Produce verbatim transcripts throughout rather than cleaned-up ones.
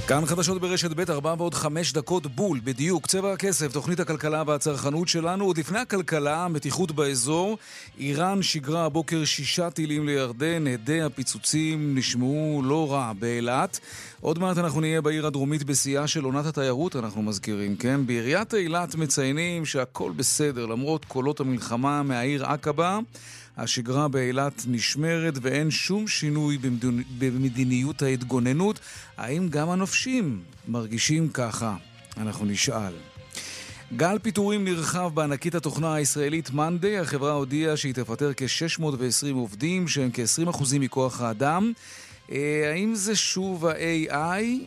כאן חדשות ברשת ב' ארבע ועוד חמש דקות בול, בדיוק, צבע הכסף, תוכנית הכלכלה והצרכנות שלנו. עוד לפני הכלכלה, מתיחות באזור, איראן שיגרה הבוקר שישה טילים לירדן, הדי הפיצוצים נשמעו לא רע באילת. עוד מעט אנחנו נהיה בעיר הדרומית בשיאה של עונת התיירות, אנחנו מזכירים, כן? בעיריית אילת מציינים שהכל בסדר, למרות קולות המלחמה מהעיר עקבה. השגרה באילת נשמרת ואין שום שינוי במדיניות ההתגוננות. האם גם הנופשים מרגישים ככה? אנחנו נשאל. גל פיטורים נרחב בענקית התוכנה הישראלית מאנדיי. החברה הודיעה שהיא תפטר כ-שש מאות ועשרים עובדים, שהם כ-עשרים אחוז מכוח האדם. האם זה שוב ה-איי איי?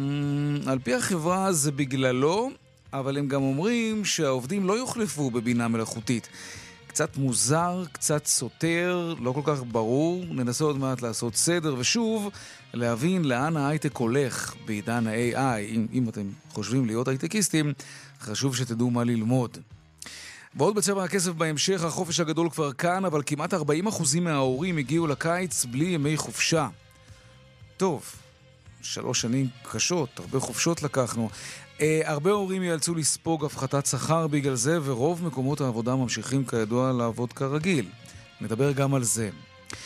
על פי החברה זה בגללו, אבל הם גם אומרים שהעובדים לא יוחלפו בבינה מלאכותית. קצת מוזר, קצת סותר, לא כל כך ברור. ננסה עוד מעט לעשות סדר ושוב להבין לאן ההייטק הולך בעידן ה-איי איי. אם, אם אתם חושבים להיות הייטקיסטים, חשוב שתדעו מה ללמוד. ועוד בצבע הכסף בהמשך, החופש הגדול כבר כאן, אבל כמעט ארבעים אחוז מההורים הגיעו לקיץ בלי ימי חופשה. טוב, שלוש שנים קשות, הרבה חופשות לקחנו. Uh, הרבה הורים ייאלצו לספוג הפחתת שכר בגלל זה, ורוב מקומות העבודה ממשיכים כידוע לעבוד כרגיל. נדבר גם על זה.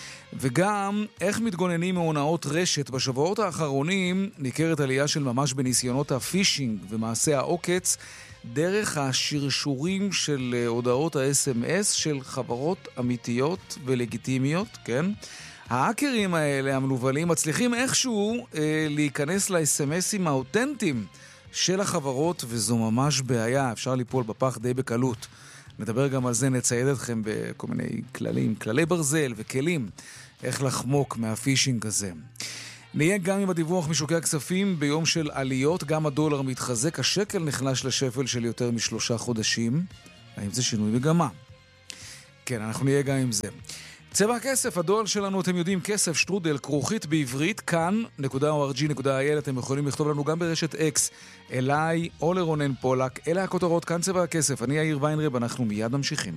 וגם איך מתגוננים מהונאות רשת. בשבועות האחרונים ניכרת עלייה של ממש בניסיונות הפישינג ומעשי העוקץ דרך השרשורים של הודעות ה-אס אם אס של חברות אמיתיות ולגיטימיות, כן? ההאקרים האלה, המנובלים, מצליחים איכשהו אה, להיכנס ל-אס אם אסים האותנטיים של החברות, וזו ממש בעיה, אפשר ליפול בפח די בקלות. נדבר גם על זה, נצייד אתכם בכל מיני כללים, כללי ברזל וכלים, איך לחמוק מהפישינג הזה. נהיה גם עם הדיווח משוקי הכספים ביום של עליות, גם הדולר מתחזק, השקל נחלש לשפל של יותר משלושה חודשים. האם זה שינוי מגמה? כן, אנחנו נהיה גם עם זה. צבע הכסף, הדואל שלנו, אתם יודעים, כסף שטרודל, כרוכית בעברית, כאן, נקודה או אר ג'י נקודה איי אל, אתם יכולים לכתוב לנו גם ברשת אקס, אליי או לרונן פולק. אלה הכותרות, כאן צבע הכסף, אני יאיר ויינרב, אנחנו מיד ממשיכים.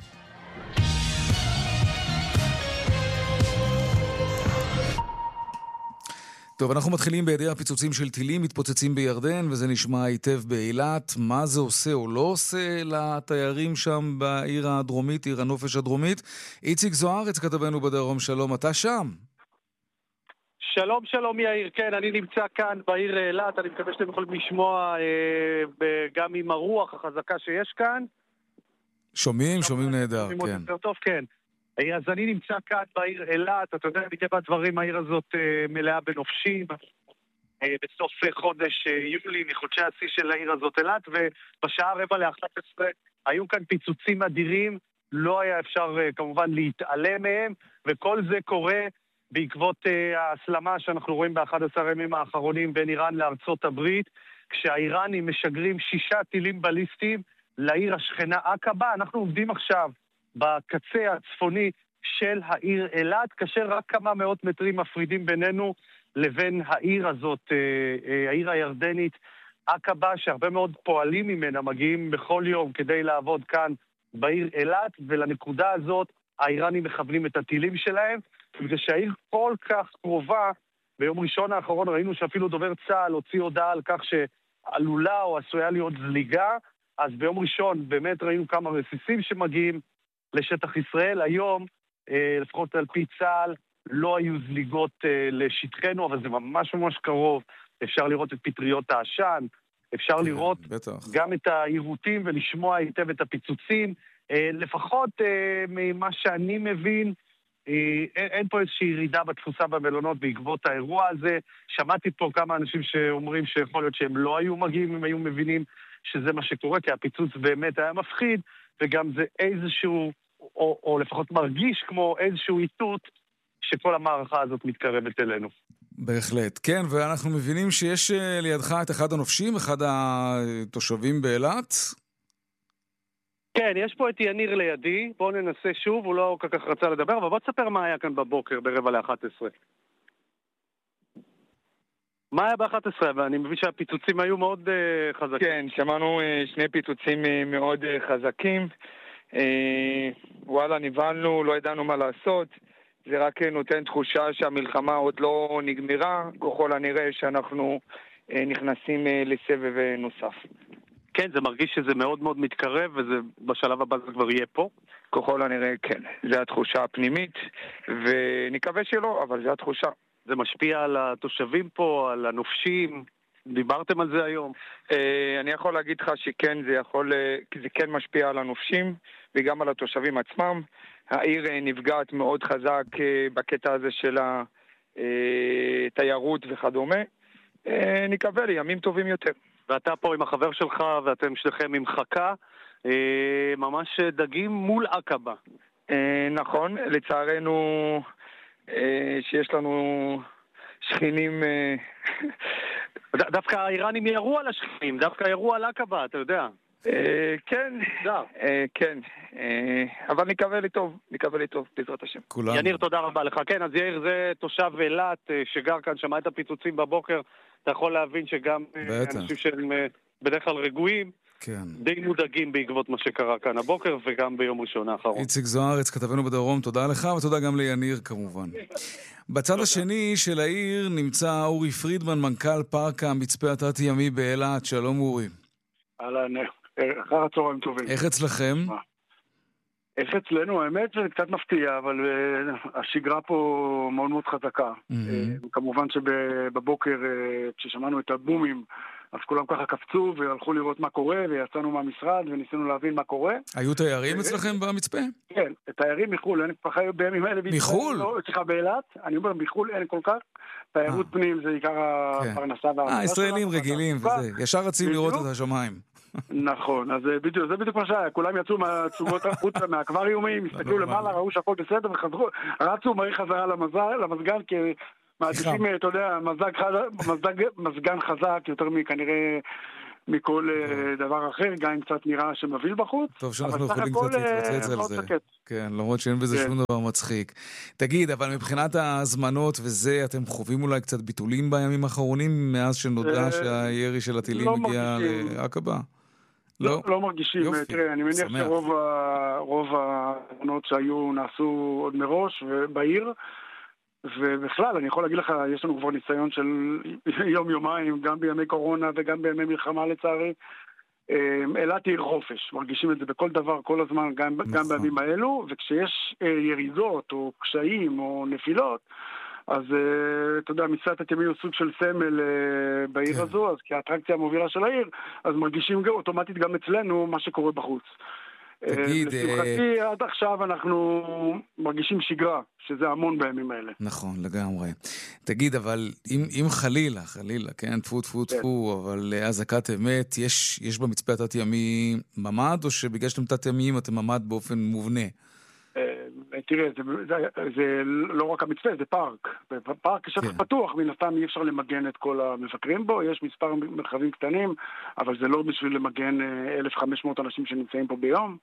טוב, אנחנו מתחילים בידי הפיצוצים של טילים, מתפוצצים בירדן, וזה נשמע היטב באילת. מה זה עושה או לא עושה לתיירים שם בעיר הדרומית, עיר הנופש הדרומית? איציק זוארץ כתבנו בדרום, שלום, אתה שם? שלום, שלום יאיר, כן, אני נמצא כאן בעיר אילת, אני מקווה שאתם יכולים לשמוע אה, גם עם הרוח החזקה שיש כאן. שומעים, שומעים נהדר, כן. טוב, כן. אז אני נמצא כאן בעיר אילת, אתה יודע, מטבע הדברים, העיר הזאת אה, מלאה בנופשים, אה, בסוף חודש אה, יולי, מחודשי השיא של העיר הזאת אילת, ובשעה רבע לאחת עשרה היו כאן פיצוצים אדירים, לא היה אפשר אה, כמובן להתעלם מהם, וכל זה קורה בעקבות אה, ההסלמה שאנחנו רואים ב-אחד עשר הימים האחרונים בין איראן לארצות הברית, כשהאיראנים משגרים שישה טילים בליסטיים לעיר השכנה עקבה. אנחנו עובדים עכשיו בקצה הצפוני של העיר אילת, כאשר רק כמה מאות מטרים מפרידים בינינו לבין העיר הזאת, העיר הירדנית עקבה, שהרבה מאוד פועלים ממנה מגיעים בכל יום כדי לעבוד כאן בעיר אילת, ולנקודה הזאת האיראנים מכוונים את הטילים שלהם, וכשהעיר כל כך קרובה, ביום ראשון האחרון ראינו שאפילו דובר צה"ל הוציא הודעה על כך שעלולה או עשויה להיות זליגה, אז ביום ראשון באמת ראינו כמה רסיסים שמגיעים לשטח ישראל. היום, לפחות על פי צה"ל, לא היו זליגות לשטחנו, אבל זה ממש ממש קרוב. אפשר לראות את פטריות העשן, אפשר כן, לראות בטח. גם את העירותים ולשמוע היטב את הפיצוצים. לפחות ממה שאני מבין, אין פה איזושהי ירידה בתפוסה במלונות בעקבות האירוע הזה. שמעתי פה כמה אנשים שאומרים שיכול להיות שהם לא היו מגיעים, הם היו מבינים שזה מה שקורה, כי הפיצוץ באמת היה מפחיד, וגם זה איזשהו, או, או לפחות מרגיש כמו איזשהו איתות שכל המערכה הזאת מתקרבת אלינו. בהחלט, כן, ואנחנו מבינים שיש לידך את אחד הנופשים, אחד התושבים באילת. כן, יש פה את יניר לידי, בואו ננסה שוב, הוא לא כל כך רצה לדבר, אבל בוא תספר מה היה כאן בבוקר ברבע לאחת עשרה. מה היה ב-אחת עשרה? ואני מבין שהפיצוצים היו מאוד uh, חזקים. כן, שמענו uh, שני פיצוצים uh, מאוד uh, חזקים. Uh, וואלה, נבהלנו, לא ידענו מה לעשות. זה רק uh, נותן תחושה שהמלחמה עוד לא נגמרה. ככל הנראה שאנחנו uh, נכנסים לסבב נוסף. כן, זה מרגיש שזה מאוד מאוד מתקרב, ובשלב הבא זה כבר יהיה פה. ככל הנראה, כן. זה התחושה הפנימית, ונקווה שלא, אבל זה התחושה. זה משפיע על התושבים פה, על הנופשים, דיברתם על זה היום? אני יכול להגיד לך שכן, זה יכול, זה כן משפיע על הנופשים, וגם על התושבים עצמם. העיר נפגעת מאוד חזק בקטע הזה של התיירות וכדומה. נקווה לי, ימים טובים יותר. ואתה פה עם החבר שלך, ואתם שניכם עם חכה, ממש דגים מול עקבה. נכון, לצערנו שיש לנו שכנים... דווקא האיראנים ירו על השכנים, דווקא ירו על עקבה, אתה יודע. כן, כן, אבל נקווה לי טוב, נקווה לי טוב, בעזרת השם. יניר, תודה רבה לך. כן, אז יאיר זה תושב אילת שגר כאן, שמע את הפיצוצים בבוקר, אתה יכול להבין שגם אנשים שהם בדרך כלל רגועים, די מודאגים בעקבות מה שקרה כאן הבוקר וגם ביום ראשון האחרון. איציק זוארץ, כתבנו בדרום, תודה לך ותודה גם ליניר כמובן. בצד השני של העיר נמצא אורי פרידמן, מנכ"ל פארק המצפה התת-ימי באילת. שלום אורי. אהלן, אחר הצהריים טובים. איך אצלכם? איך אצלנו? האמת זה קצת מפתיע, אבל השגרה פה מאוד מאוד חזקה. כמובן שבבוקר כששמענו את הבומים, אז כולם ככה קפצו והלכו לראות מה קורה, ויצאנו מהמשרד וניסינו להבין מה קורה. היו תיירים אצלכם במצפה? כן, תיירים מחול, אין פחה בימים האלה. מחול? סליחה, באילת, אני אומר מחול אין כל כך. תיירות פנים זה עיקר הפרנסה. אה, ישראלים רגילים וזה, ישר רצים לראות את השמיים. נכון, אז בדיוק, זה בדיוק מה שהיה, כולם יצאו מהצוגות החוצה, מהאקווריומים, הסתכלו למעלה, ראו שהכל בסדר וחזרו, רצו מהר חזרה למזגן, כי מעדיפים, אתה יודע, מזגן חזק יותר מכנראה מכל דבר אחר, גם אם קצת נראה שמביל בחוץ. טוב שאנחנו יכולים קצת להתרוצץ על זה. כן, למרות שאין בזה שום דבר מצחיק. תגיד, אבל מבחינת ההזמנות וזה, אתם חווים אולי קצת ביטולים בימים האחרונים, מאז שנודע שהירי של הטילים הגיע לעקבה? לא, לא מרגישים. תראה, אני מניח שרוב ההזמנות שהיו נעשו עוד מראש ובעיר, ובכלל, אני יכול להגיד לך, יש לנו כבר ניסיון של יום-יומיים, גם בימי קורונה וגם בימי מלחמה לצערי. אילת היא עיר חופש, מרגישים את זה בכל דבר, כל הזמן, גם, גם בימים האלו, וכשיש ירידות או קשיים או נפילות, אז אתה יודע, מצד התימי הוא סוג של סמל בעיר כן. הזו, אז כאטרקציה המובילה של העיר, אז מרגישים אוטומטית גם אצלנו מה שקורה בחוץ. תגיד... לשמחתי, עד עכשיו אנחנו מרגישים שגרה, שזה המון בימים האלה. נכון, לגמרי. תגיד, אבל אם, אם חלילה, חלילה, כן, תפו, תפו, תפו, אבל אזעקת אמת, יש, יש במצפה התת-ימי ממד, או שבגלל שאתם תת-ימיים אתם ממד באופן מובנה? תראה, זה, זה, זה לא רק המצפה, זה פארק. פארק שטח פתוח, מן הסתם אי אפשר למגן את כל המבקרים בו, יש מספר מרחבים קטנים, אבל זה לא בשביל למגן אלף וחמש מאות אנשים שנמצאים פה ביום.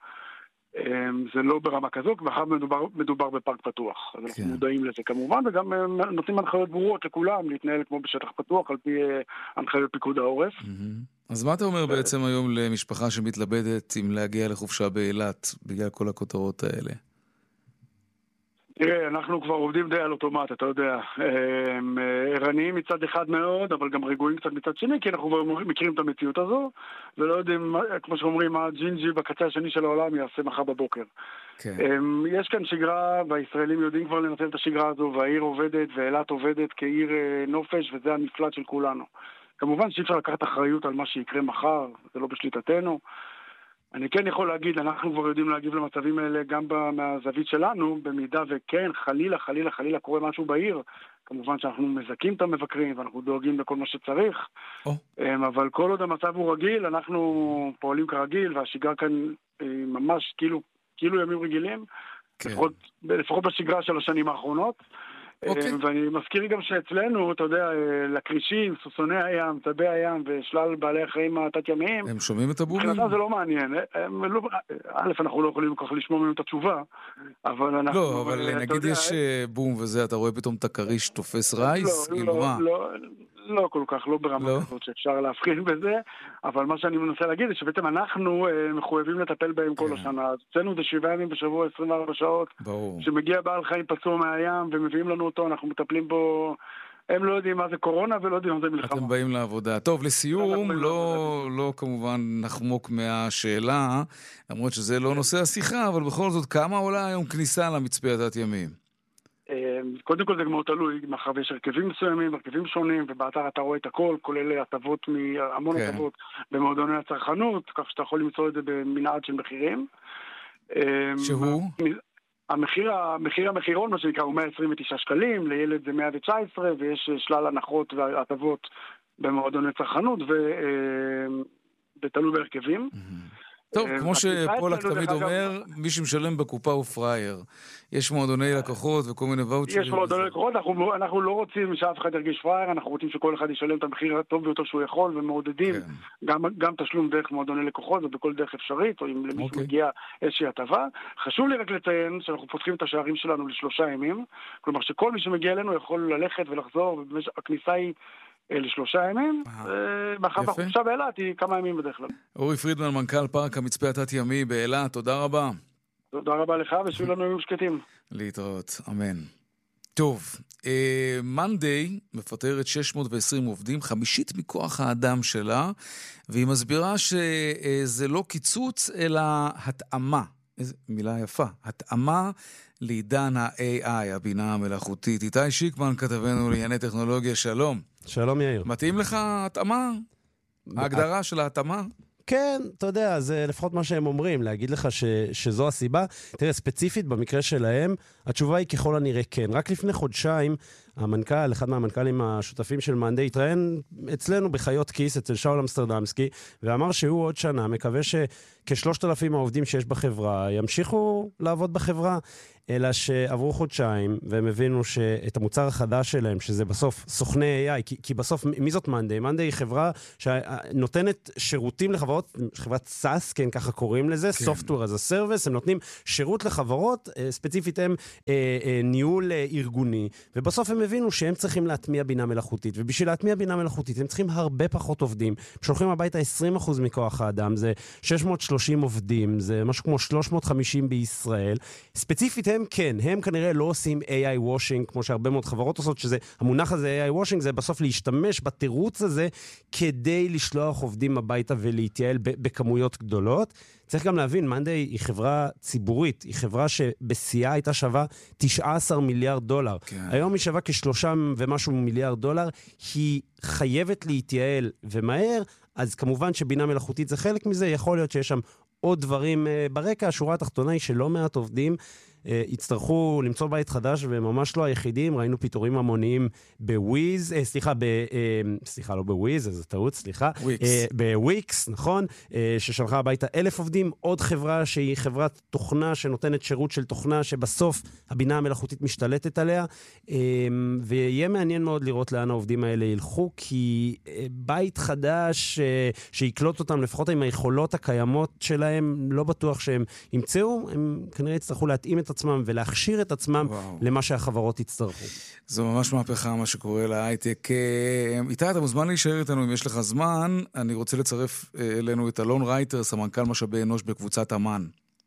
זה לא ברמה כזו, ואחר מדובר, מדובר בפארק פתוח. אז אנחנו מודעים לזה כמובן, וגם נותנים הנחיות ברורות לכולם, להתנהל כמו בשטח פתוח, על פי הנחיות פיקוד העורף. אז מה אתה אומר בעצם היום למשפחה שמתלבטת אם להגיע לחופשה באילת, בגלל כל הכותרות האלה? תראה, אנחנו כבר עובדים די על אוטומט, אתה יודע, ערניים מצד אחד מאוד, אבל גם רגועים קצת מצד שני, כי אנחנו כבר מכירים את המציאות הזו, ולא יודעים, כמו שאומרים, מה הג'ינג'י בקצה השני של העולם יעשה מחר בבוקר. כן. יש כאן שגרה, והישראלים יודעים כבר לנצל את השגרה הזו, והעיר עובדת, ואילת עובדת כעיר נופש, וזה המפלט של כולנו. כמובן שאי אפשר לקחת אחריות על מה שיקרה מחר, זה לא בשליטתנו. אני כן יכול להגיד, אנחנו כבר יודעים להגיב למצבים האלה גם מהזווית שלנו, במידה וכן, חלילה, חלילה, חלילה קורה משהו בעיר, כמובן שאנחנו מזכים את המבקרים ואנחנו דואגים לכל מה שצריך, oh. אבל כל עוד המצב הוא רגיל, אנחנו פועלים כרגיל, והשגרה כאן ממש כאילו, כאילו ימים רגילים, okay. לפחות, לפחות בשגרה של השנים האחרונות. Okay. ואני מזכיר גם שאצלנו, אתה יודע, לקרישים, סוסוני הים, צבי הים ושלל בעלי החיים התת-ימיים, הם שומעים את הבומים? מבחינתם זה לא מעניין. לא, א', אנחנו לא יכולים כל כך לשמוע מהם את התשובה, אבל אנחנו... לא, אבל נגיד יודע, יש בום וזה, אתה רואה פתאום את הקריש תופס רייס? לא, כאילו לא, מה? לא, לא כל כך, לא ברמה לא? כזאת שאפשר להבחין בזה, אבל מה שאני מנסה להגיד זה שבעצם אנחנו מחויבים לטפל בהם כל השנה. אז אצלנו זה שבעה ימים בשבוע, עשרים וארבע שעות, ברור. שמגיע בעל חיים פצוע מהים ומביאים לנו אותו, אנחנו מטפלים בו הם לא יודעים מה זה קורונה ולא יודעים מה זה מלחמה. אתם באים לעבודה. טוב, לסיום, לא, לא כמובן נחמוק מהשאלה, למרות שזה לא נושא השיחה, אבל בכל זאת, כמה עולה היום כניסה למצפה התת ימים? קודם כל זה מאוד תלוי, מאחר ויש הרכבים מסוימים, הרכבים שונים, ובאתר אתה רואה את הכל, כולל הטבות, המון הטבות במועדוני הצרכנות, כך שאתה יכול למצוא את זה במנעד של מחירים. שהוא? המחיר, המחיר המחירון, מה שנקרא, הוא מאה עשרים ותשעה שקלים, לילד זה מאה תשע עשרה, ויש שלל הנחות והטבות במועדוני צרכנות, ותלוי בהרכבים. טוב, כמו שפולק תמיד אומר, מי שמשלם בקופה הוא פרייר. יש מועדוני לקוחות וכל מיני ואוצ'רים. יש מועדוני לקוחות, אנחנו לא רוצים שאף אחד ירגיש פרייר, אנחנו רוצים שכל אחד ישלם את המחיר הטוב ביותר שהוא יכול, ומעודדים גם תשלום דרך מועדוני לקוחות, ובכל דרך אפשרית, או אם למישהו מגיע איזושהי הטבה. חשוב לי רק לציין שאנחנו פותחים את השערים שלנו לשלושה ימים, כלומר שכל מי שמגיע אלינו יכול ללכת ולחזור, והכניסה היא לשלושה ימים, מאחר והחופשה באילת היא כמה ימים בדרך כלל. אורי פרידמן, מנכ"ל פארק המצפה התת ימי באילת, תודה רבה. תודה רבה לך, ושיהיו לנו ימים שקטים. להתראות, אמן. טוב, מנדיי מפטרת שש מאות ועשרים עובדים, חמישית מכוח האדם שלה, והיא מסבירה שזה לא קיצוץ, אלא התאמה. איזו מילה יפה, התאמה לעידן ה-איי איי, הבינה המלאכותית. איתי שיקמן, כתבנו לענייני טכנולוגיה, שלום. שלום יאיר. מתאים לך התאמה? ההגדרה של ההתאמה? כן, אתה יודע, זה לפחות מה שהם אומרים, להגיד לך ש, שזו הסיבה. תראה, ספציפית במקרה שלהם, התשובה היא ככל הנראה כן. רק לפני חודשיים, המנכ"ל, אחד מהמנכ"לים השותפים של מאנדיי, התראיין אצלנו בחיות כיס, אצל שאול אמסטרדמסקי, ואמר שהוא עוד שנה מקווה שכשלושת אלפים העובדים שיש בחברה ימשיכו לעבוד בחברה, אלא שעברו חודשיים, והם הבינו שאת המוצר החדש שלהם, שזה בסוף סוכני איי איי, כי, כי בסוף, מי זאת מאנדיי? מאנדיי היא חברה שנותנת שירותים לחברות, חברת סאס, כן, ככה קוראים לזה, כן. Software as a Service, הם נותנים שירות לחברות, ספציפית הם אה, אה, ניהול אה, ארגוני, ובסוף הם הבינו שהם צריכים להטמיע בינה מלאכותית, ובשביל להטמיע בינה מלאכותית, הם צריכים הרבה פחות עובדים, שולחים הביתה עשרים אחוז מכוח האדם, זה שש מאות ושלושים עובדים, זה משהו כמו שלוש מאות וחמישים בישראל, ספציפית הם כן, הם כנראה לא עושים איי איי washing, כמו שהרבה מאוד חברות עושות, שזה, המונח הזה איי איי washing, זה בסוף להשתמש בתירוץ הזה, כדי לשלוח עובדים הביתה ולהתייעל בכמויות גדולות. צריך גם להבין, מאנדיי היא חברה ציבורית, היא חברה שבשיאה הייתה שווה תשעה עשר מיליארד דולר. כן. היום היא שווה כשלושה ומשהו מיליארד דולר, היא חייבת להתייעל ומהר, אז כמובן שבינה מלאכותית זה חלק מזה, יכול להיות שיש שם עוד דברים ברקע. השורה התחתונה היא שלא מעט עובדים יצטרכו למצוא בית חדש, וממש לא היחידים. ראינו פיטורים המוניים בוויז, אה, סליחה, ב, אה, סליחה, לא בוויז, זו טעות, סליחה. אה, בוויקס, נכון? אה, ששלחה הביתה אלף עובדים. עוד חברה שהיא חברת תוכנה שנותנת שירות של תוכנה, שבסוף הבינה המלאכותית משתלטת עליה. אה, ויהיה מעניין מאוד לראות לאן העובדים האלה ילכו, כי אה, בית חדש אה, שיקלוט אותם, לפחות עם היכולות הקיימות שלהם, לא בטוח שהם ימצאו, הם כנראה יצטרכו להתאים את עצמם ולהכשיר את עצמם וואו. למה שהחברות יצטרכו. זו ממש מהפכה מה שקורה להייטק. איתי, אתה מוזמן להישאר איתנו אם יש לך זמן. אני רוצה לצרף אלינו את אלון רייטר, סמנכ"ל משאבי אנוש בקבוצת אמן.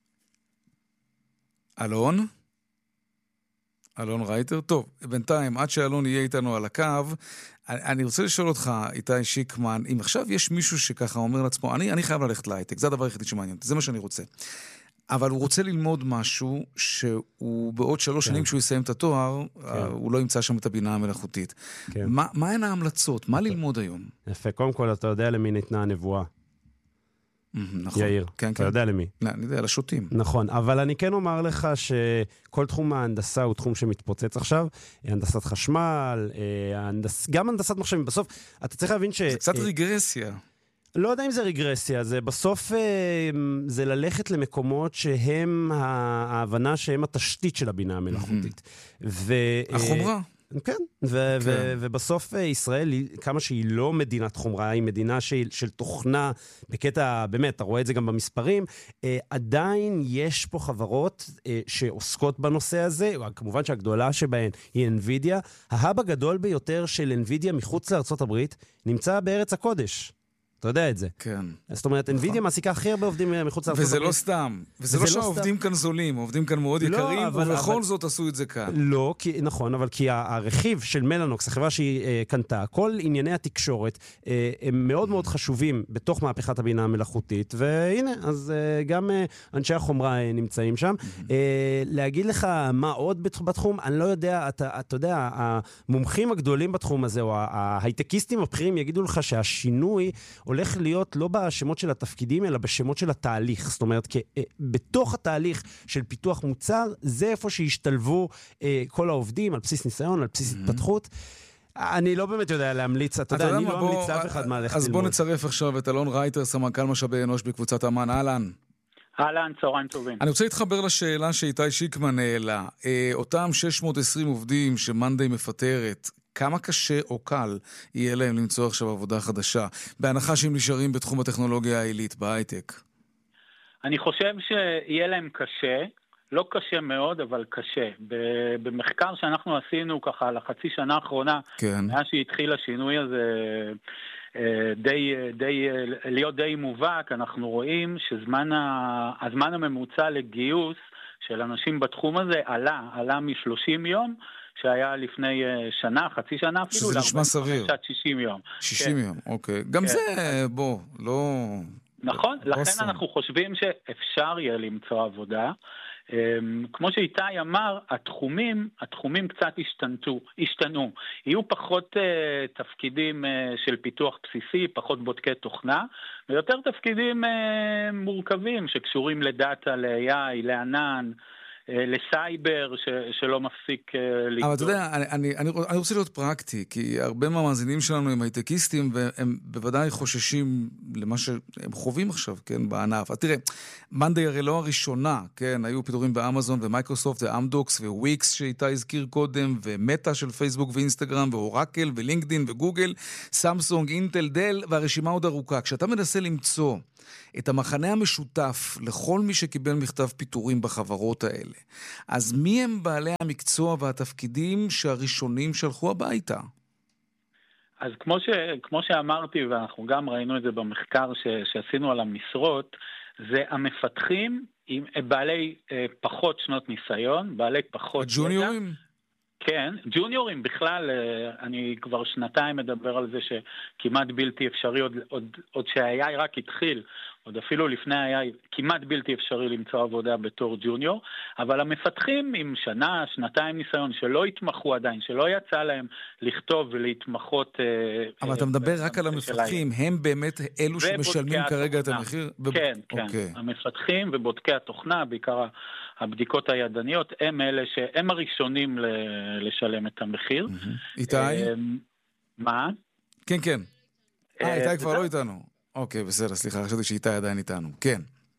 אלון? אלון רייטר? טוב, בינתיים, עד שאלון יהיה איתנו על הקו, אני רוצה לשאול אותך, איתי שיקמן, אם עכשיו יש מישהו שככה אומר לעצמו, אני, אני חייב ללכת להייטק, זה הדבר היחידי שמעניין, זה מה שאני רוצה. אבל הוא רוצה ללמוד משהו שהוא בעוד שלוש שנים כשהוא יסיים את התואר, הוא לא ימצא שם את הבינה המלאכותית. מה הן ההמלצות? מה ללמוד היום? יפה, קודם כל אתה יודע למי ניתנה הנבואה. נכון. יאיר, אתה יודע למי. אני יודע, לשוטים. נכון, אבל אני כן אומר לך שכל תחום ההנדסה הוא תחום שמתפוצץ עכשיו, הנדסת חשמל, גם הנדסת מחשבים, בסוף אתה צריך להבין ש... זה קצת רגרסיה. לא יודע אם זה רגרסיה, זה בסוף זה ללכת למקומות שהם ההבנה שהם התשתית של הבינה המלאכותית. החומרה. כן, ו- כן. ו- ובסוף ישראל, כמה שהיא לא מדינת חומרה, היא מדינה של, של תוכנה, בקטע, באמת, אתה רואה את זה גם במספרים, אה, עדיין יש פה חברות אה, שעוסקות בנושא הזה, כמובן שהגדולה שבהן היא NVIDIA, ההאב הגדול ביותר של NVIDIA מחוץ לארצות הברית, נמצא בארץ הקודש. אתה יודע את זה. כן. זאת אומרת, NVIDIA מעסיקה הכי הרבה עובדים מחוץ לארצות וזה הברית. לא סתם. וזה לא שהעובדים כאן זולים, העובדים כאן מאוד יקרים, ובכל זאת עשו את זה כאן. לא, נכון, אבל כי הרכיב של מלאנוקס, החברה שהיא קנתה, כל ענייני התקשורת, הם מאוד מאוד חשובים בתוך מהפכת הבינה המלאכותית, והנה, אז גם אנשי החומרה נמצאים שם. להגיד לך מה עוד בתחום, אני לא יודע, אתה יודע, המומחים הגדולים בתחום הזה, או ההייטקיסטים הבכירים יגידו לך שהשינוי הולך להיות לא בשמות של התפקידים, אלא בשמות של התהליך. זאת אומרת, בתוך התהליך של פיתוח מוצר, זה איפה שהשתלבו כל העובדים, על בסיס ניסיון, על בסיס התפתחות. אני לא באמת יודע להמליץ, אתה יודע, אני לא אמליץ לאף אחד מה ללכת ללמוד. אז בוא נצרף עכשיו את אלון רייטר, סמנכ"ל משאבי אנוש בקבוצת אמן. אהלן. אהלן, צהריים טובים. אני רוצה להתחבר לשאלה שאיתי שיקמן העלה. אותם שש מאות ועשרים עובדים שמאנדיי מפטרת, כמה קשה או קל יהיה להם למצוא עכשיו עבודה חדשה, בהנחה שהם נשארים בתחום הטכנולוגיה העילית, בהייטק? אני חושב שיהיה להם קשה, לא קשה מאוד, אבל קשה. במחקר שאנחנו עשינו ככה על החצי שנה האחרונה, כן. מאז שהתחיל השינוי הזה די, די, להיות די מובהק, אנחנו רואים שזמן ה, הזמן הממוצע לגיוס של אנשים בתחום הזה עלה, עלה מ-שלושים יום, שהיה לפני שנה, חצי שנה אפילו, שזה נשמע סביר. שישים יום. שישים יום, אוקיי. גם זה, בוא, לא... נכון, לכן אנחנו חושבים שאפשר יהיה למצוא עבודה. כמו שאיתי אמר, התחומים, התחומים קצת השתנו, השתנו. יהיו פחות תפקידים של פיתוח בסיסי, פחות בודקי תוכנה, ויותר תפקידים מורכבים שקשורים לדאטה, ל-איי איי, לענן, לסייבר ש, שלא מפסיק לבדוק. אבל אתה יודע, אני, אני, אני, אני רוצה להיות פרקטי, כי הרבה מהמאזינים שלנו הם הייטקיסטים, והם בוודאי חוששים למה שהם חווים עכשיו, כן, בענף. אז תראה, מאנדיי הרי לא הראשונה, כן, היו פיטורים באמזון ומייקרוסופט ואמדוקס וויקס שאיתה הזכיר קודם, ומטה של פייסבוק ואינסטגרם, ואורקל ולינקדין וגוגל, סמסונג, אינטל, דל, והרשימה עוד ארוכה. כשאתה מנסה למצוא את המחנה המשותף לכל מי שקיבל מכתב פיטורים בחברות האלה, אז מי הם בעלי המקצוע והתפקידים שהראשונים שלחו הביתה? אז כמו, ש, כמו שאמרתי, ואנחנו גם ראינו את זה במחקר ש, שעשינו על המשרות, זה המפתחים עם בעלי אה, פחות שנות ניסיון, בעלי פחות... הג'וניורים? כן, ג'וניורים בכלל, אני כבר שנתיים מדבר על זה שכמעט בלתי אפשרי, עוד, עוד, עוד שה-איי איי רק התחיל, עוד אפילו לפני ה-איי איי, כמעט בלתי אפשרי למצוא עבודה בתור ג'וניור, אבל המפתחים עם שנה, שנתיים ניסיון, שלא התמחו עדיין, שלא יצא להם לכתוב ולהתמחות... אבל אתה מדבר רק על המפתחים, הם באמת אלו שמשלמים כרגע את המחיר? כן, כן, המפתחים ובודקי התוכנה, בעיקר הבדיקות הידניות, הם אלה שהם הראשונים לשלם את המחיר. איתי? מה? כן, כן. אה, איתי כבר לא איתנו. אוקיי, בסדר, סליחה, חשבתי שאיתי עדיין איתנו. כן.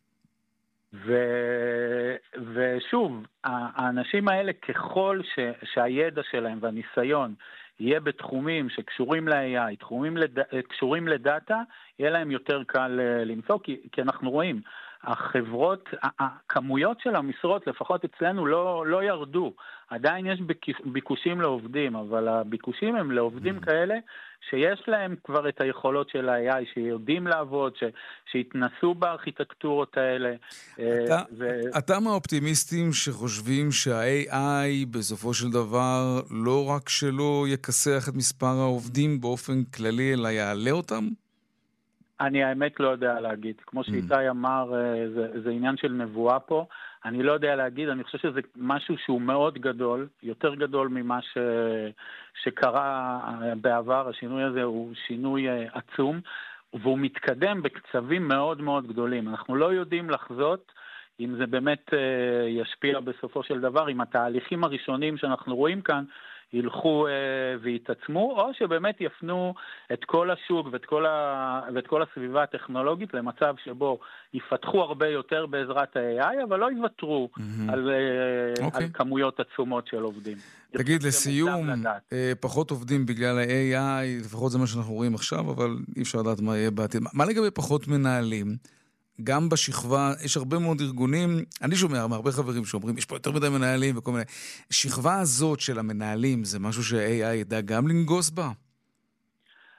ושוב, האנשים האלה, ככל שהידע שלהם והניסיון יהיה בתחומים שקשורים ל-איי איי, תחומים קשורים לדאטה, יהיה להם יותר קל למצוא, כי, כי אנחנו רואים, החברות, הכמויות של המשרות, לפחות אצלנו, לא, לא ירדו. עדיין יש ביקושים לעובדים, אבל הביקושים הם לעובדים כאלה שיש להם כבר את היכולות של ה-איי איי, שיודעים לעבוד, ש, שהתנסו בארכיטקטורות האלה. אתה, ו... אתה מהאופטימיסטים שחושבים שה-איי איי בסופו של דבר לא רק שלא יכסח את מספר העובדים באופן כללי, אלא יעלה אותם? אני האמת לא יודע להגיד. כמו שאיתי אמר, זה, זה עניין של נבואה פה. אני לא יודע להגיד, אני חושב שזה משהו שהוא מאוד גדול, יותר גדול ממה ש, שקרה בעבר. השינוי הזה הוא שינוי עצום, והוא מתקדם בקצבים מאוד מאוד גדולים. אנחנו לא יודעים לחזות אם זה באמת ישפיע בסופו של דבר, אם התהליכים הראשונים שאנחנו רואים כאן, ילכו אה, ויתעצמו, או שבאמת יפנו את כל השוק ואת כל, ה... ואת כל הסביבה הטכנולוגית למצב שבו יפתחו הרבה יותר בעזרת ה-איי איי, אבל לא יוותרו mm-hmm. על, אה, okay. על כמויות עצומות של עובדים. תגיד, לסיום, אה, פחות עובדים בגלל ה-איי איי, לפחות זה מה שאנחנו רואים עכשיו, אבל אי אפשר לדעת מה יהיה בעתיד. מה לגבי פחות מנהלים? גם בשכבה, יש הרבה מאוד ארגונים, אני שומע מהרבה חברים שאומרים, יש פה יותר מדי מנהלים וכל מיני. שכבה הזאת של המנהלים, זה משהו שה-איי איי ידע גם לנגוס בה?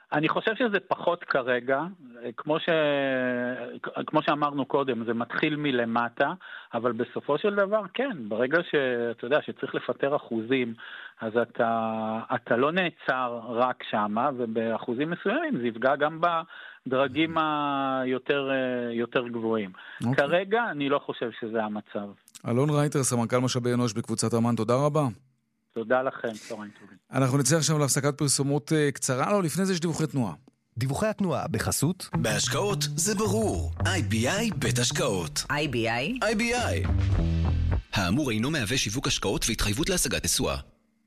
אני חושב שזה פחות כרגע, כמו, ש... כמו שאמרנו קודם, זה מתחיל מלמטה, אבל בסופו של דבר, כן, ברגע שאתה יודע שצריך לפטר אחוזים, אז אתה, אתה לא נעצר רק שמה, ובאחוזים מסוימים זה יפגע גם בדרגים היותר יותר גבוהים. Okay. כרגע אני לא חושב שזה המצב. אלון רייטר, סמנכ"ל משאבי אנוש בקבוצת אמן, תודה רבה. תודה לכם, צהריים טובים. אנחנו נצא עכשיו להפסקת פרסומות קצרה, לא, לפני זה יש דיווחי תנועה. דיווחי התנועה בחסות בהשקעות זה ברור. איי בי איי בית השקעות. איי בי איי? איי בי איי. האמור אינו מהווה שיווק השקעות והתחייבות להשגת תשואה.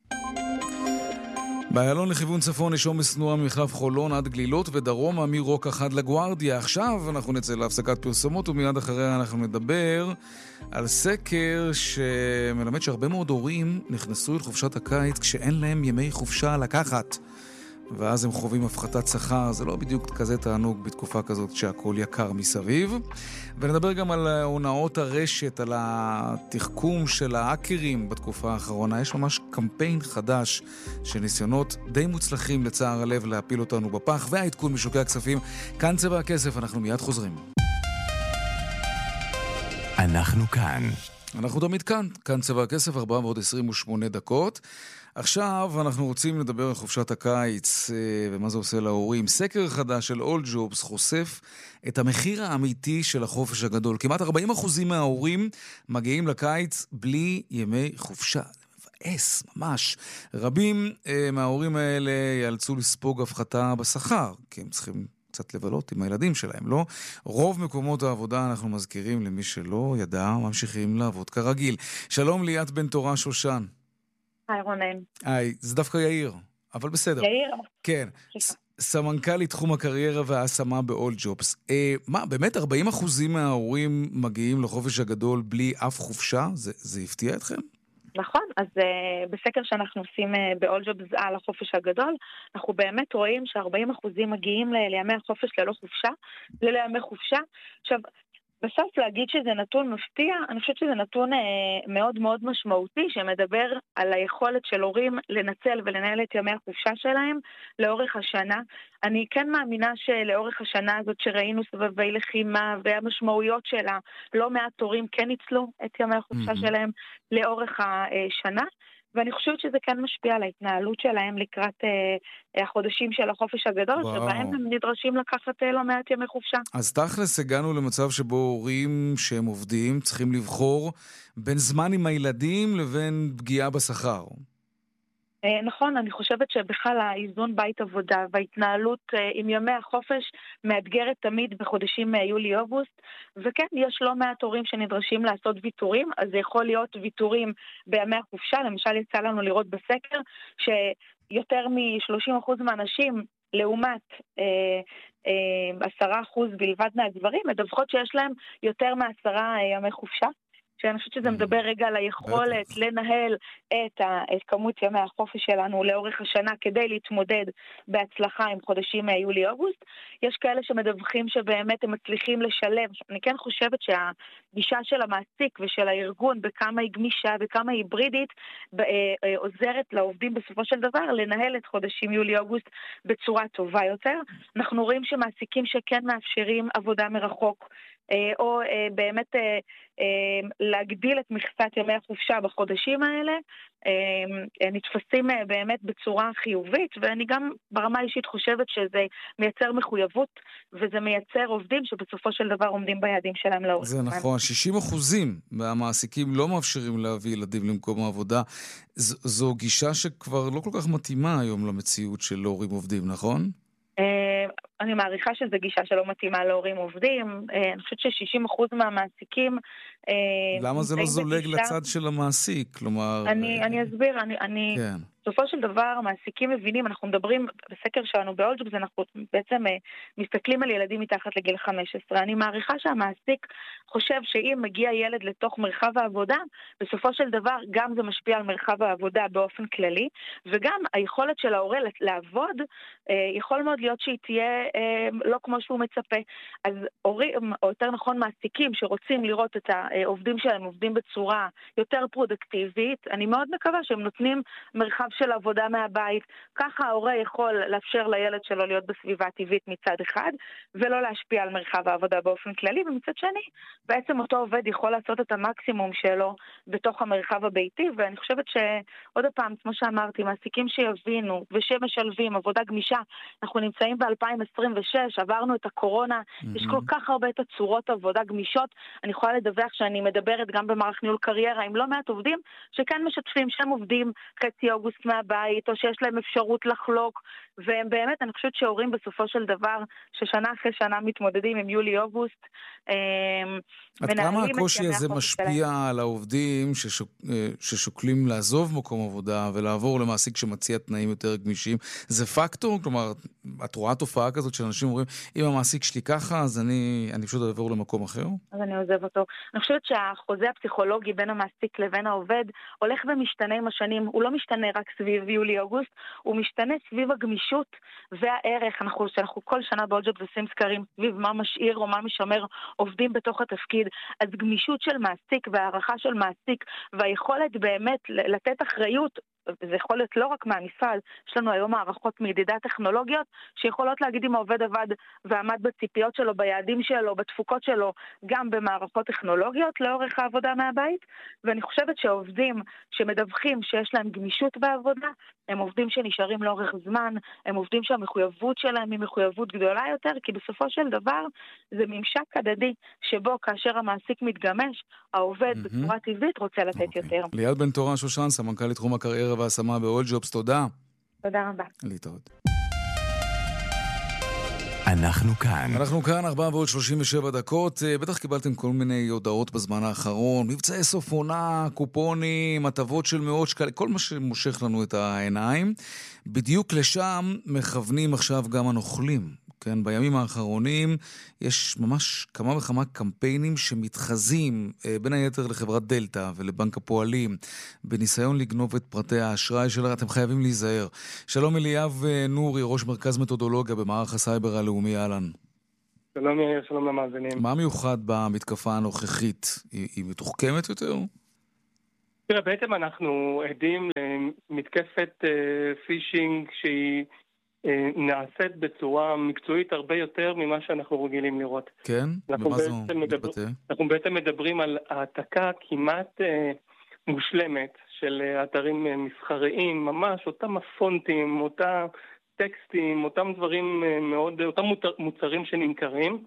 באיילון לכיוון צפון יש עומס תנועה ממחלף חולון עד גלילות ודרומה מרוקח עד לגוארדיה. עכשיו אנחנו נצא להפסקת פרסומות ומיד אחריה אנחנו נדבר על סקר שמלמד שהרבה מאוד הורים נכנסו אל חופשת הקיץ כשאין להם ימי חופשה לקחת. ואז הם חווים הפחתת שכר, זה לא בדיוק כזה תענוג בתקופה כזאת שהכל יקר מסביב. ונדבר גם על הונאות הרשת, על התחכום של האקרים בתקופה האחרונה. יש ממש קמפיין חדש של ניסיונות די מוצלחים לצער הלב להפיל אותנו בפח, והעדכון משוקי הכספים. כאן צבע הכסף, אנחנו מיד חוזרים. אנחנו כאן. אנחנו תמיד כאן, כאן צבע הכסף, ארבע ועוד עשרים ושמונה דקות. עכשיו אנחנו רוצים לדבר על חופשת הקיץ ומה זה עושה להורים. סקר חדש של All Jobs חושף את המחיר האמיתי של החופש הגדול. כמעט ארבעים אחוז מההורים מגיעים לקיץ בלי ימי חופשה. זה מבאס, ממש. רבים מההורים האלה יאלצו לספוג הפחתה בשכר, כי הם צריכים קצת לבלות עם הילדים שלהם, לא? רוב מקומות העבודה, אנחנו מזכירים למי שלא ידע, ממשיכים לעבוד כרגיל. שלום ליאת בן תורה שושן. היי רונן. היי, זה דווקא יאיר, אבל בסדר. יאיר? כן. סמנכ"ל תחום הקריירה וההשמה ב-All Jobs. אה, מה, באמת ארבעים אחוזים מההורים מגיעים לחופש הגדול בלי אף חופשה? זה, זה הפתיע אתכם? נכון, אז uh, בסקר שאנחנו עושים uh, ב-All Jobs על החופש הגדול, אנחנו באמת רואים ש-ארבעים אחוזים מגיעים ל- לימי החופש ללא חופשה, לימי חופשה. עכשיו, בסוף להגיד שזה נתון מפתיע, אני חושבת שזה נתון אה, מאוד מאוד משמעותי, שמדבר על היכולת של הורים לנצל ולנהל את ימי החופשה שלהם לאורך השנה. אני כן מאמינה שלאורך השנה הזאת שראינו סבבי לחימה והמשמעויות שלה, לא מעט הורים כן ניצלו את ימי החופשה mm-hmm. שלהם לאורך השנה, ואני חושבת שזה כן משפיע על ההתנהלות שלהם לקראת אה, החודשים של החופש הגדול, וואו. שבהם הם נדרשים לקחת אה, לא מעט ימי חופשה. אז תכלס הגענו למצב שבו הורים שהם עובדים צריכים לבחור בין זמן עם הילדים לבין פגיעה בשכר. אה, נכון, אני חושבת שבכלל האיזון בית עבודה וההתנהלות אה, עם ימי החופש מאתגרת תמיד בחודשים אה, יולי-אוגוסט, וכן, יש לא מעט הורים שנדרשים לעשות ויתורים, אז זה יכול להיות ויתורים בימי החופשה, למשל יצא לנו לראות בסקר שיותר מ-שלושים אחוז מהאנשים, לעומת עשרה אחוז בלבד מהגברים, מדווחות שיש להם יותר מעשרה ימי חופשה, שאני חושבת שזה מדבר רגע על היכולת לנהל את, ה, את כמות ימי החופש שלנו לאורך השנה כדי להתמודד בהצלחה עם חודשים יולי-אוגוסט. יש כאלה שמדווחים שבאמת הם מצליחים לשלב. אני כן חושבת שהגישה של המעסיק ושל הארגון בכמה היא גמישה, בכמה היא היברידית, עוזרת לעובדים בסופו של דבר לנהל את חודשים יולי-אוגוסט בצורה טובה יותר. אנחנו רואים שמעסיקים שכן מאפשרים עבודה מרחוק, או באמת להגדיל את מכסת ימי החופשה בחודשים האלה, נתפסים באמת בצורה חיובית, ואני גם ברמה אישית חושבת שזה מייצר מחויבות, וזה מייצר עובדים שבסופו של דבר עומדים ביעדים שלהם לאורך. זה נכון, שישים אחוזים מהמעסיקים לא מאפשרים להביא ילדים למקום העבודה. ז- זו גישה שכבר לא כל כך מתאימה היום למציאות של הורים עובדים, נכון? אני מעריכה שזו גישה שלא מתאימה להורים עובדים. אני חושבת ש-שישים אחוז מהמעסיקים... למה זה לא זולג לצד של המעסיק? כלומר... אני אסביר, אני... בסופו של דבר, מעסיקים מבינים, אנחנו מדברים בסקר שלנו ב-All Jobs, אנחנו בעצם מסתכלים על ילדים מתחת לגיל חמש עשרה. אני מעריכה שהמעסיק חושב שאם מגיע ילד לתוך מרחב העבודה, בסופו של דבר גם זה משפיע על מרחב העבודה באופן כללי, וגם היכולת של ההורה לעבוד, יכול מאוד להיות שהיא תהיה לא כמו שהוא מצפה. אז הורים, או יותר נכון מעסיקים, שרוצים לראות את שהעובדים שלהם עובדים בצורה יותר פרודקטיבית. אני מאוד מקווה שהם נותנים מרחב של עבודה מהבית. ככה ההורה יכול לאפשר לילד שלו להיות בסביבה טבעית מצד אחד, ולא להשפיע על מרחב העבודה באופן כללי, ומצד שני, בעצם אותו עובד יכול לעשות את המקסימום שלו בתוך המרחב הביתי, ואני חושבת שעוד פעם, כמו שאמרתי, מעסיקים שיבינו ושמשלבים עבודה גמישה, אנחנו נמצאים ב-אלפיים עשרים ושש, עברנו את הקורונה, mm-hmm. יש כל כך הרבה תצורות עבודה גמישות, אני יכולה לדווח שאני מדברת גם במערך ניהול קריירה עם לא מעט עובדים, שכן משתפים שהם עובדים חצי אוגוסט מהבית, או שיש להם אפשרות לחלוק, והם באמת, אני חושבת שהורים בסופו של דבר, ששנה אחרי שנה מתמודדים עם יולי-אוגוסט, עד כמה הקושי הזה משפיע על העובדים ששוק, ששוקלים לעזוב מקום עבודה ולעבור למעסיק שמציע תנאים יותר גמישים? זה פקטור? כלומר, את רואה תופעה כזאת שאנשים אומרים, אם המעסיק שלי ככה, אז אני, אני פשוט אעבור למקום אחר? אז אני עוזב אותו. אני חושבת שהחוזה הפסיכולוגי בין המעסיק לבין העובד הולך ומשתנה עם השנים. הוא לא משתנה רק סביב יולי-אוגוסט, הוא משתנה סביב הגמישות והערך. אנחנו, שאנחנו כל שנה באולג'ובס עושים סקרים סביב מה משאיר או מה משמר עובדים בתוך התפקיד. אז גמישות של מעסיק והערכה של מעסיק והיכולת באמת לתת אחריות, זה יכול להיות לא רק מהמשרד, יש לנו היום מערכות מידידת טכנולוגיות שיכולות להגיד אם העובד עבד ועמד בציפיות שלו, ביעדים שלו, בתפוקות שלו, גם במערכות טכנולוגיות לאורך העבודה מהבית, ואני חושבת שעובדים שמדווחים שיש להם גמישות בעבודה, הם עובדים שנשארים לאורך זמן, הם עובדים שהמחויבות שלהם היא מחויבות גדולה יותר, כי בסופו של דבר זה ממשק הדדי, שבו כאשר המעסיק מתגמש, העובד mm-hmm. בצורה טבעית רוצה לתת okay. יותר. ליאת בן תורה שושן, סמנכ"לית תחום הקריירה וההשמה באולג'ובס, תודה. תודה רבה. להתראות. אנחנו כאן. אנחנו כאן, ארבע ועוד שלושים ושבע דקות. בטח קיבלתם כל מיני הודעות בזמן האחרון. מבצעי סוף עונה, קופונים, הטבות של מאות שקלים, כל מה שמושך לנו את העיניים. בדיוק לשם מכוונים עכשיו גם הנוכלים. כן, בימים האחרונים יש ממש כמה וכמה קמפיינים שמתחזים בין היתר לחברת דלטה ולבנק הפועלים בניסיון לגנוב את פרטי האשראי שלה. אתם חייבים להיזהר. שלום אליאב נורי, ראש מרכז מתודולוגיה במערך הסייבר הלאומי, אהלן. שלום יאיר, שלום למאזינים. מה מיוחד במתקפה הנוכחית? היא, היא מתוחכמת יותר? תראה, בעצם אנחנו עדים למתקפת פישינג שהיא נעשית בצורה מקצועית הרבה יותר ממה שאנחנו רגילים לראות. כן? במה זו מתבטא? אנחנו בעצם מדברים על העתקה כמעט אה, מושלמת של אתרים מסחריים, ממש אותם הפונטים, אותם טקסטים, אותם דברים מאוד, אותם מוצרים שנמכרים,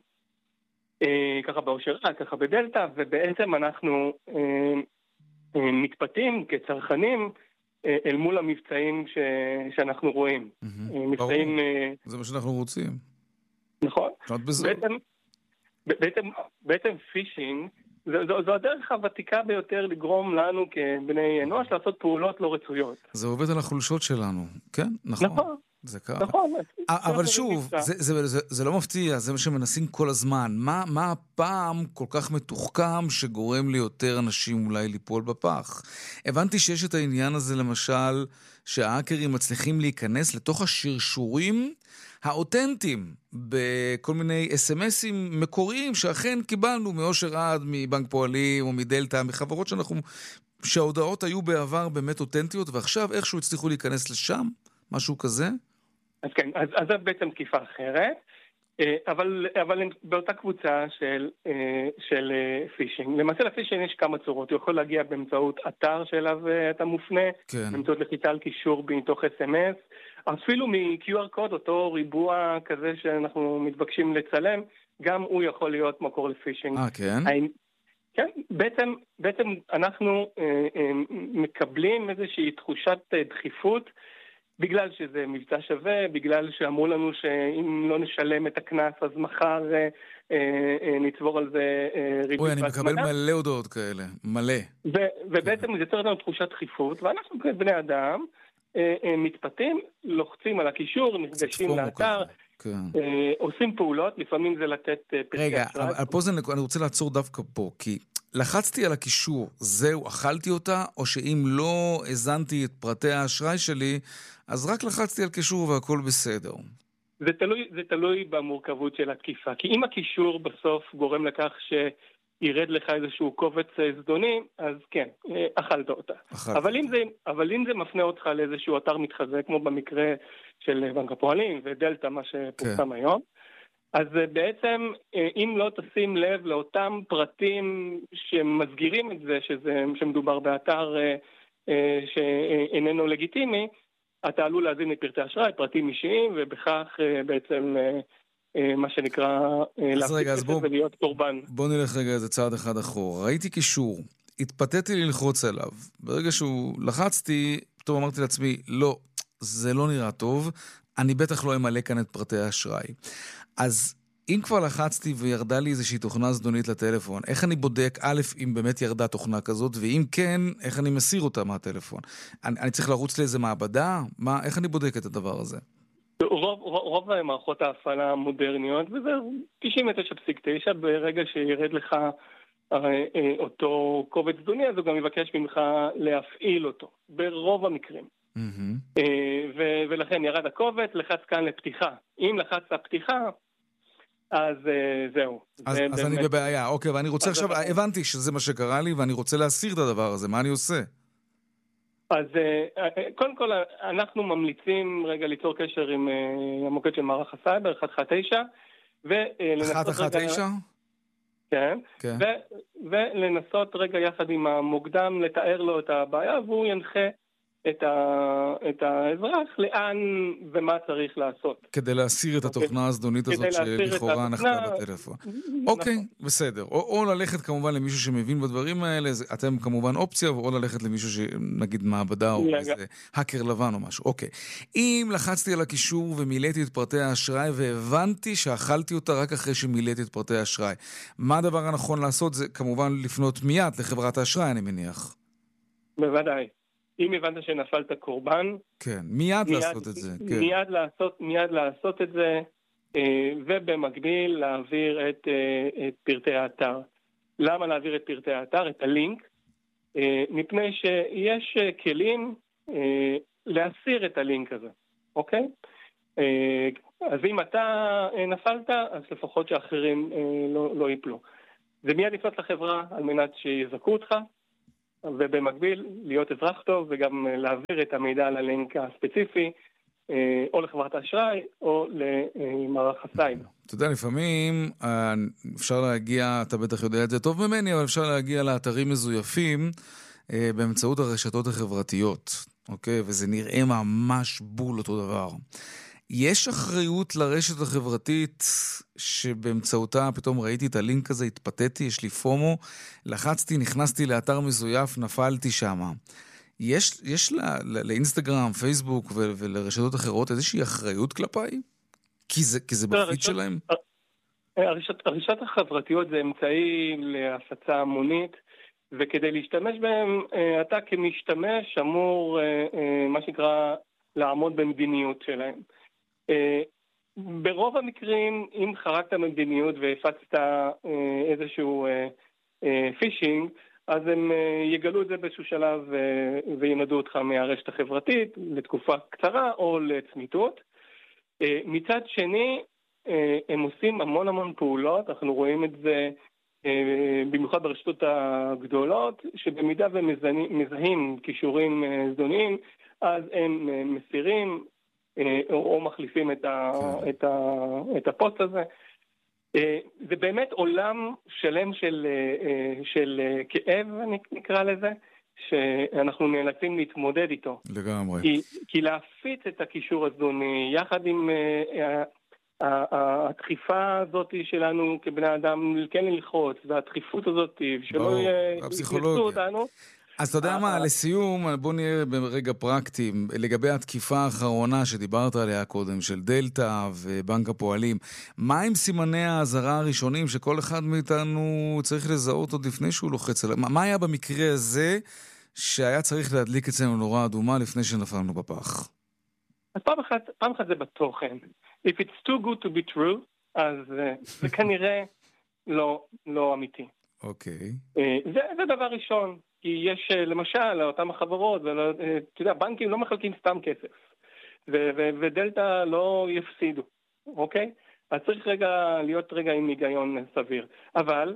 אה, ככה באושרה, ככה בדלטה, ובעצם אנחנו אה, אה, מתפתים כצרכנים, אל מול המבצעים ש... שאנחנו רואים. Mm-hmm. מבצעים... זה מה שאנחנו רוצים. נכון. בעצם, בעצם, בעצם פישינג, זו, זו, זו הדרך הוותיקה ביותר לגרום לנו כבני אנוש לעשות פעולות לא רצויות. זה עובד על החולשות שלנו. כן, נכון. נכון. זה ככה. נכון. אבל שוב, זה, זה, זה, זה לא מפתיע, זה מה שמנסים כל הזמן. מה, מה הפעם כל כך מתוחכם שגורם ליותר אנשים אולי ליפול בפח? הבנתי שיש את העניין הזה למשל, שההאקרים מצליחים להיכנס לתוך השרשורים האותנטיים בכל מיני אס-אם-אסים מקוריים שאכן קיבלנו מאושר עד, מבנק פועלים או מדלטה, מחברות שאנחנו, שההודעות היו בעבר באמת אותנטיות, ועכשיו איכשהו הצליחו להיכנס לשם, משהו כזה? אז כן, אז, אז זאת בעצם תקיפה אחרת, אבל, אבל באותה קבוצה של, של פישינג. למעשה לפישינג יש כמה צורות. הוא יכול להגיע באמצעות אתר שאליו אתה מופנה, כן. באמצעות לחיצה על קישור מתוך אס-אם אס, אפילו מ-קיו אר קוד, אותו ריבוע כזה שאנחנו מתבקשים לצלם, גם הוא יכול להיות מקור לפישינג. אה, כן? האם, כן, בעצם, בעצם אנחנו אה, אה, מקבלים איזושהי תחושת דחיפות, בגלל שזה מבצע שווה, בגלל שאמרו לנו שאם לא נשלם את הכנס, אז מחר אה, אה, נצבור על זה אה, ריבית. אוי, אני מקבל מלא הודעות כאלה, מלא. ו- ובעצם זה יוצר לנו תחושת דחיפות, ואנחנו כבני אדם אה, אה, מתפתים, לוחצים על הקישור, נפגשים לאתר, כן. אה, עושים פעולות, לפעמים זה לתת אה, פרקי רגע, אשראי. אבל פה זה, אני רוצה לעצור דווקא פה, כי לחצתי על הקישור, זהו, אכלתי אותה, או שאם לא הזנתי את פרטי האשראי שלי, אז רק לחצתי על קישור והכל בסדר. זה תלוי, זה תלוי במורכבות של התקיפה. כי אם הקישור בסוף גורם לכך ירד לך איזשהו קובץ זדוני, אז כן, אכלת אותה. אבל אם זה, אבל אם זה מפנה אותך לאיזשהו אתר מתחזה, כמו במקרה של בנק הפועלים ודלטה, מה שפורסם היום, אז בעצם, אם לא תשים לב לאותם פרטים שמסגירים את זה, שזה, שמדובר באתר שאיננו לגיטימי, אתה עלול להזין את פרטי אשראי, פרטים אישיים, ובכך בעצם מה שנקרא להפסיק את זה ולהיות קורבן. בוא נלך רגע איזה צעד אחד אחורה. ראיתי קישור, התפתיתי ללחוץ עליו. ברגע שהוא לחצתי, פתאום אמרתי לעצמי, לא, זה לא נראה טוב, אני בטח לא אמלא כאן את פרטי האשראי. אז אם כבר לחצתי וירדה לי איזושהי תוכנה זדונית לטלפון, איך אני בודק, א', אם באמת ירדה תוכנה כזאת, ואם כן, איך אני מסיר אותה מהטלפון? אני, אני צריך לרוץ לאיזה מעבדה? מה, איך אני בודק את הדבר הזה? רוב, רוב, רוב מערכות ההפעלה המודרניות, וזה תשעים ותשע נקודה תשע, ברגע שירד לך אותו קובץ זדוני, אז הוא גם יבקש ממך להפעיל אותו, ברוב המקרים. Mm-hmm. ו- ולכן ירד הקובץ, לחץ כאן לפתיחה. אם לחצת פתיחה, אז זהו. אז, זה אז באמת... אני בבעיה, אוקיי, ואני רוצה עכשיו, זה... הבנתי שזה מה שקרה לי, ואני רוצה להסיר את הדבר הזה, מה אני עושה? אז קודם כל, אנחנו ממליצים רגע ליצור קשר עם המוקד של מערך הסייבר, אחת אחת תשע, אחת אחת תשע? כן, כן. ו- ולנסות רגע יחד עם המוקדם לתאר לו את הבעיה, והוא ינחה את, ה... את האזרח לאן ומה צריך לעשות. כדי להסיר את התוכנה הזדונית הזאת שלכאורה נחתה בטלפון. אוקיי, בסדר. או, או ללכת כמובן למישהו שמבין בדברים האלה, אתם כמובן אופציה, או ללכת למישהו שנגיד מעבדה או איזה האקר לבן או משהו. אוקיי. אם לחצתי על הקישור ומילאתי את פרטי האשראי והבנתי שאכלתי אותה רק אחרי שמילאתי את פרטי האשראי, מה הדבר הנכון לעשות? זה כמובן לפנות מיד לחברת האשראי, אני מניח. בוודאי. אם הבנת שנפלת קורבן, כן, מיד, מיד לעשות את זה. כן. מיד לעשות, מיד לעשות את זה, ובמקביל להעביר את, את פרטי האתר. למה להעביר את פרטי האתר? את הלינק, מפני שיש כלים להסיר את הלינק הזה, אוקיי? אז אם אתה נפלת, אז לפחות שאחרים לא, לא ייפלו. זה מיד לפנות לחברה על מנת שיזכו אותך, ובמקביל להיות אזרח טוב וגם להעביר את המידע על הלינק הספציפי או לחברת האשראי או למערך הסייבר. אתה יודע, לפעמים אפשר להגיע, אתה בטח יודע את זה טוב ממני, אבל אפשר להגיע לאתרים מזויפים באמצעות הרשתות החברתיות, אוקיי? וזה נראה ממש בול אותו דבר. יש אחריות לרשת החברתית שבאמצעותה פתאום ראיתי את הלינק הזה, התפתיתי, יש לי פומו, לחצתי, נכנסתי לאתר מזויף, נפלתי שמה. יש, יש לה, לאינסטגרם, פייסבוק ו- ולרשתות אחרות איזושהי אחריות כלפיי? כי זה, כי זה בפיד שלהם? הרשת, הרשת החברתיות זה אמצעי להפצה המונית, וכדי להשתמש בהם, אתה כמשתמש אמור, מה שנקרא, לעמוד במדיניות שלהם. ברוב המקרים, אם חרקת מדיניות והפצת איזשהו פישינג, אז הם יגלו את זה באיזשהו שלב וינדו אותך מהרשת החברתית לתקופה קצרה או לצמיתות. מצד שני, הם עושים המון המון פעולות, אנחנו רואים את זה במיוחד ברשתות הגדולות, שבמידה ומזהים קישורים זדוניים, אז הם מסירים או, או מחליפים את, ה, כן. את, ה, את הפוסט הזה. זה באמת עולם שלם של, של כאב, נקרא לזה, שאנחנו נאלצים להתמודד איתו. לגמרי. כי, כי להפיץ את הקישור הזדוני, יחד עם הדחיפה הזאת שלנו כבני אדם, כן ללחוץ, והדחיפות הזאת, שלא יפצו אותנו, אז אתה יודע מה, לסיום, בוא נהיה ברגע פרקטי, לגבי התקיפה האחרונה שדיברת עליה קודם, של דלטה ובנק הפועלים, מה עם סימני האזהרה הראשונים שכל אחד מאיתנו צריך לזהות עוד לפני שהוא לוחץ עליו? מה היה במקרה הזה שהיה צריך להדליק אצלנו נורה אדומה לפני שנפלנו בפח? אז פעם אחת, פעם אחת זה בתוכן. If it's too good to be true, אז זה כנראה לא, לא אמיתי. אוקיי. זה, זה דבר ראשון. כי יש למשל לאותם החברות, ואתה יודע, בנקים לא מחלקים סתם כסף, ו- ו- ודלטה לא יפסידו, אוקיי? אז צריך רגע להיות רגע עם היגיון סביר. אבל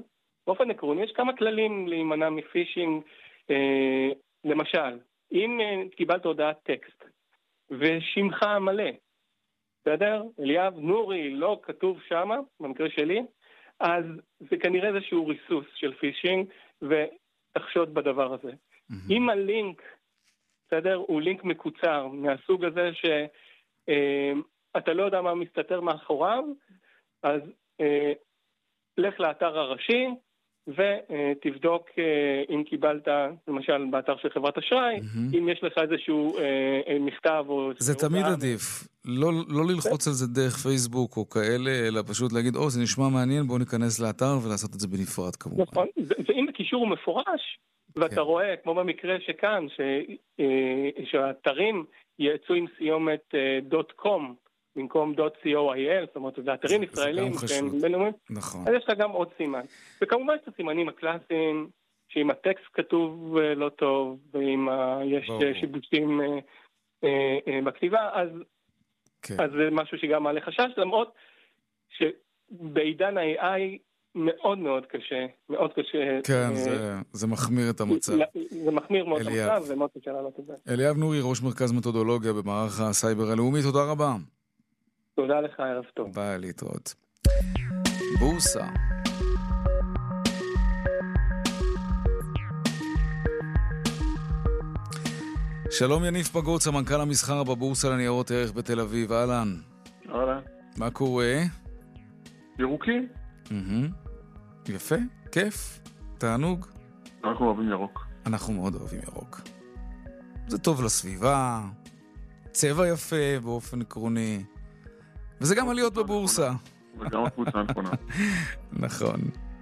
באופן עקרוני יש כמה כללים להימנע מפישינג. אה, למשל, אם אה, קיבלת הודעת טקסט ושמך המלא, בסדר? אליאב נורי לא כתוב שמה, במקרה שלי, אז זה כנראה איזשהו ריסוס של פישינג, ותחשוד בדבר הזה. Mm-hmm. אם הלינק, בסדר, הוא לינק מקוצר, מהסוג הזה שאתה לא יודע מה מסתתר מאחוריו, אז אה, לך לאתר הראשי, ותבדוק אם קיבלת, למשל באתר של חברת אשראי, mm-hmm. אם יש לך איזשהו אה, מכתב או... זה תמיד עדיף. לא, לא ללחוץ על זה דרך פייסבוק או כאלה, אלא פשוט להגיד, או, זה נשמע מעניין, בואו ניכנס לאתר ולעשות את זה בנפרד כמובן. נכון, ואם הקישור הוא מפורש, ואתה רואה, כמו במקרה שכאן, שהאתרים יצאו עם סיומת .com, במקום .co.il, זאת אומרת, זה אתרים ישראלים, שהם בינלאומיים, אז יש לה גם עוד סימן. וכמובן יש את הסימנים הקלאסיים, שאם הטקסט כתוב לא טוב, ואם יש שיבושים בכתיבה, אז זה משהו שגם מעלה חשש, למרות שבעידן ה-איי איי מאוד מאוד קשה, מאוד קשה. כן, זה מחמיר את המצב. זה מחמיר מאוד את המצב, זה מאוד קשה לעלות את זה. אליאב נורי, ראש מרכז מתודולוגיה במערך הסייבר הלאומי, תודה רבה. תודה לך, ערב טוב. ביי, להתראות. בורסה. שלום יניב פגוץ, המנכ"ל המסחר בבורסה לניירות ערך בתל אביב, אהלן. אהלן. מה קורה? ירוקים. יפה, כיף, תענוג. אנחנו אוהבים ירוק. אנחנו מאוד אוהבים ירוק. זה טוב לסביבה, צבע יפה באופן עקרוני. וזה גם עליות בבורסה. וגם הקבוצה הנכונה. נכון.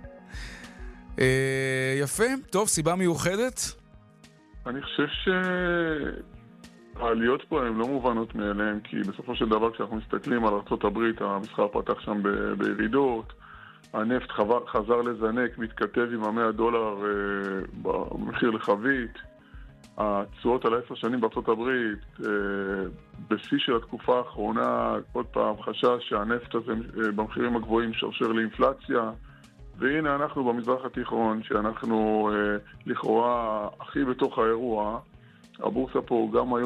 יפה, טוב, סיבה מיוחדת? אני חושב שהעליות פה הן לא מובנות מאליהן, כי בסופו של דבר כשאנחנו מסתכלים על ארצות הברית, המסחר פתח שם בירידות, הנפט חזר לזנק, מתכתב עם המאה דולר במחיר לחבית, התשואות על עשר שנים בארצות הברית, בשיא של התקופה האחרונה, עוד פעם חשש שהנפט הזה במחירים הגבוהים שרשר לאינפלציה, והנה אנחנו במזרח התיכון, שאנחנו לכאורה הכי בתוך האירוע, הבורסה פה גם היום